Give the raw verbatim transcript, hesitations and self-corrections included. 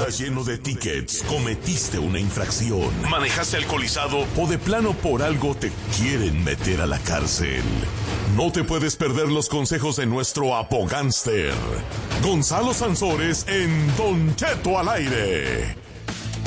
Estás lleno de tickets, cometiste una infracción, manejaste alcoholizado o de plano por algo te quieren meter a la cárcel. No te puedes perder los consejos de nuestro apogánster, Gonzalo Sansores, en Don Cheto al aire.